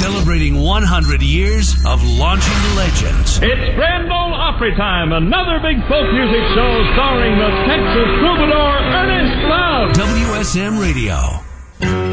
Celebrating 100 years of launching legends. It's Grand Ole Opry time, another big folk music show starring the Texas troubadour Ernest Cloud. WSM Radio.